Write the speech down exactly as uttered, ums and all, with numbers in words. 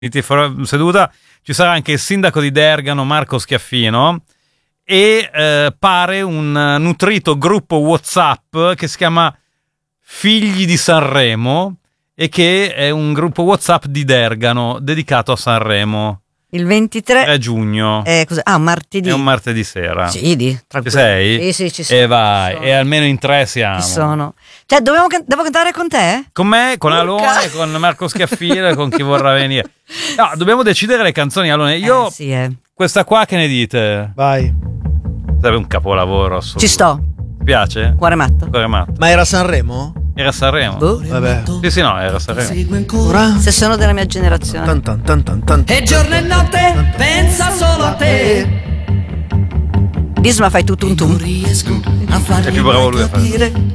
seduta. Ci sarà anche il sindaco di Dergano, Marco Schiaffino, e eh, pare un nutrito gruppo WhatsApp che si chiama Figli di Sanremo e che è un gruppo WhatsApp di Dergano dedicato a Sanremo. Il ventitré giugno. È cos'è? Ah, martedì. È un martedì sera. Sì, di, Ci sei? Sì, sì, ci sono. E vai, e almeno in tre siamo. Ci sono. Cioè, dobbiamo can- devo cantare con te? Con me, con Urca. Alone, con Marco Schiaffino e con chi vorrà venire. No, dobbiamo decidere le canzoni, Alone. Io, Eh, sì, eh. questa qua che ne dite? Vai. Sarebbe un capolavoro assoluto. Ci sto. Ti piace? Cuore matto. Cuore matto. Ma era Sanremo? Era Sanremo. Boh. Vabbè. Sì, sì, no, era Sanremo. Ora? Se sono della mia generazione. Tan tan tan tan tan. E giorno e notte pensa solo a te. Bisma fai tu tum tum. Non riesco a farmi È più bravo lui a fare. capire